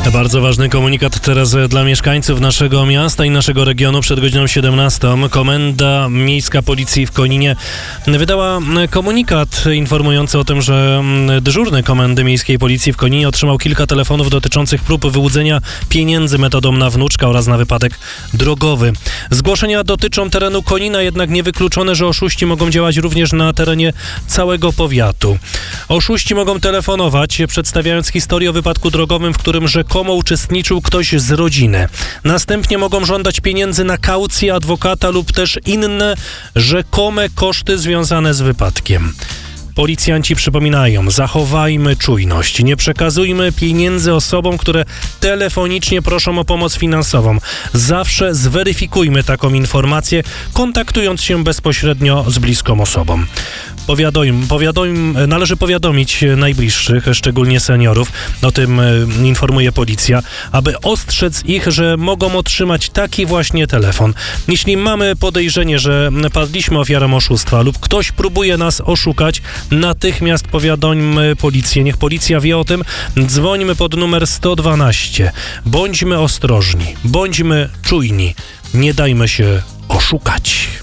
Bardzo ważny komunikat teraz dla mieszkańców naszego miasta i naszego regionu. Przed godziną 17 Komenda Miejska Policji w Koninie wydała komunikat informujący o tym, że dyżurny Komendy Miejskiej Policji w Koninie otrzymał kilka telefonów dotyczących prób wyłudzenia pieniędzy metodą na wnuczka oraz na wypadek drogowy. Zgłoszenia dotyczą terenu Konina, jednak niewykluczone, że oszuści mogą działać również na terenie całego powiatu. Oszuści mogą telefonować, przedstawiając historię o wypadku drogowym, w którym rzekomo uczestniczył ktoś z rodziny. Następnie mogą żądać pieniędzy na kaucję, adwokata lub też inne rzekome koszty związane z wypadkiem. Policjanci przypominają, zachowajmy czujność, nie przekazujmy pieniędzy osobom, które telefonicznie proszą o pomoc finansową. Zawsze zweryfikujmy taką informację, kontaktując się bezpośrednio z bliską osobą. Należy powiadomić najbliższych, szczególnie seniorów, o tym informuje policja, aby ostrzec ich, że mogą otrzymać taki właśnie telefon. Jeśli mamy podejrzenie, że padliśmy ofiarą oszustwa lub ktoś próbuje nas oszukać, natychmiast powiadommy policję. Niech policja wie o tym. Dzwońmy pod numer 112. Bądźmy ostrożni, bądźmy czujni. Nie dajmy się oszukać.